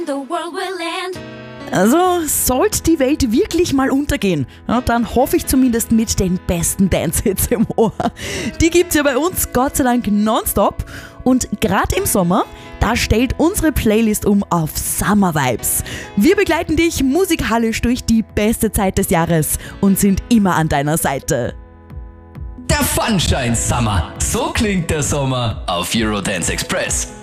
The world will end. Also, sollte die Welt wirklich mal untergehen, ja, dann hoffe ich zumindest mit den besten Dance-Hits im Ohr. Die gibt's ja bei uns Gott sei Dank nonstop. Und gerade im Sommer, da stellt unsere Playlist um auf Summer Vibes. Wir begleiten dich musikalisch durch die beste Zeit des Jahres und sind immer an deiner Seite. Der Funshine Summer. So klingt der Sommer auf Eurodance Express.